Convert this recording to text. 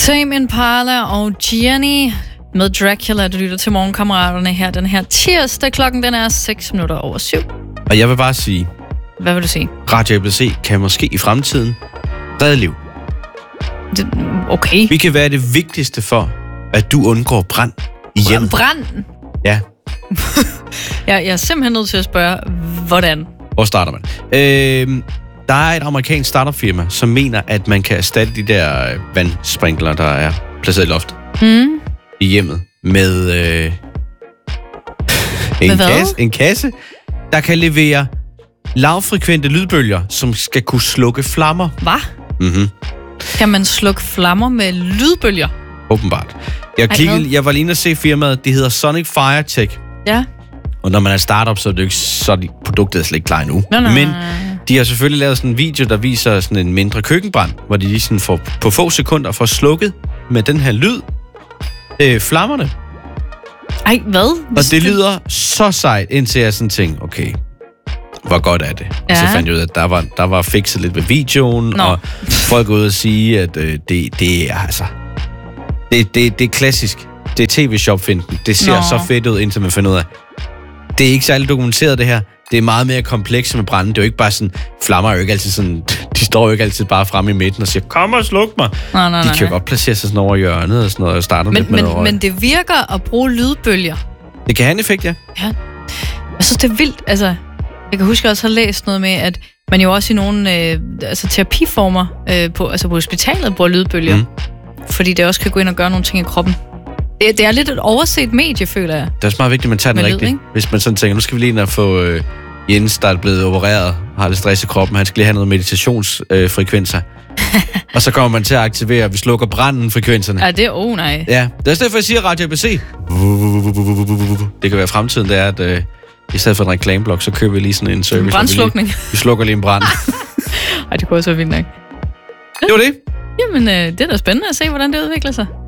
Tame Impala og Gianni med Dracula, du lytter til Morgenkammeraterne her den her tirsdag. Klokken den er 7:06. Og jeg vil bare sige... Hvad vil du sige? Radio ABC kan måske i fremtiden redde liv. Okay. Vi kan være det vigtigste for, at du undgår brand i hjemmet. Brand? Ja. Jeg er simpelthen nødt til at spørge, hvordan? Hvor starter man? Der er et amerikansk startup-firma, som mener, at man kan erstatte de der vandsprinkler, der er placeret i loftet i hjemmet, med en kasse, der kan levere lavfrekvente lydbølger, som skal kunne slukke flammer. Hvad? Mhm. Kan man slukke flammer med lydbølger? Åbenbart. Jeg var lige inde og se firmaet, det hedder Sonic Fire Tech. Ja. Og når man er startup, så er det jo ikke så produktet er slet ikke klar endnu. Nej. Men de har selvfølgelig lavet sådan en video, der viser sådan en mindre køkkenbrand, hvor de lige sådan får, på få sekunder får slukket med den her lyd flammerne. Ej, hvad? Og det lyder så sejt, indtil jeg sådan tænkte, okay, hvor godt er det? Ja. Og så fandt jeg ud af, at der var fikset lidt ved videoen, og folk ude at sige, at det er altså... Det er klassisk. Det er tv-shop-finten. Det ser så fedt ud, indtil man finder ud af. Det er ikke særlig dokumenteret, det her. Det er meget mere komplekst med branden. Det er jo ikke bare sådan... Flammer er jo ikke altid sådan... De står jo ikke altid bare fremme i midten og siger, kom og sluk mig. Nej. De kan jo godt placere sig sådan over hjørnet og sådan noget, og starte lidt med men det virker at bruge lydbølger. Det kan have en effekt, ja. Ja. Jeg synes, det er vildt. Altså, jeg kan huske, at jeg også har læst noget med, at man jo også i nogle terapiformer på hospitalet bruger lydbølger. Fordi det også kan gå ind og gøre nogle ting i kroppen. Det er lidt et overset medie, føler jeg. Det er også meget vigtigt, at man tager den rigtigt. Hvis man sådan tænker, nu skal vi lige ind og få Jens, der er blevet opereret, har lidt stress i kroppen, han skal lige have noget meditationsfrekvenser. Og så kommer man til at aktivere, at vi slukker branden-frekvenserne. Ja, det er nej. Ja, det er derfor, jeg siger Radio ABC. Det kan være fremtiden, det er, at i stedet for en reklameblok, så køber vi lige sådan en service. En brandslukning. Vi slukker lige en brand. Ej, det kunne også være vildt nok. Det var det. Jamen, det er da spændende at se, hvordan det udvikler sig.